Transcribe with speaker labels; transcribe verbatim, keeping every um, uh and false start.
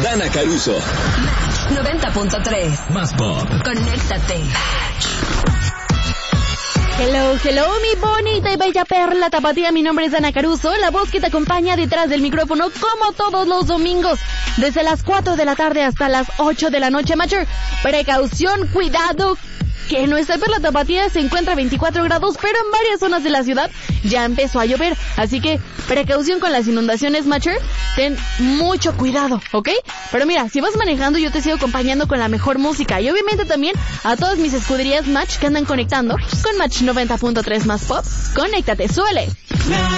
Speaker 1: Dana Caruso.
Speaker 2: Match noventa punto tres.
Speaker 1: Más pop.
Speaker 2: Conéctate.
Speaker 3: Hello, hello, mi bonita y bella perla tapatía. Mi nombre es Dana Caruso, la voz que te acompaña detrás del micrófono como todos los domingos, desde las cuatro de la tarde hasta las ocho de la noche. Matcher, precaución, cuidado, que nuestra perla tapatía se encuentra a veinticuatro grados, pero en varias zonas de la ciudad ya empezó a llover, así que precaución con las inundaciones, Matcher, ten mucho cuidado, ¿ok? Pero mira, si vas manejando yo te sigo acompañando con la mejor música y obviamente también a todas mis escuderías Match que andan conectando con Match noventa punto tres más pop. Conéctate, suele.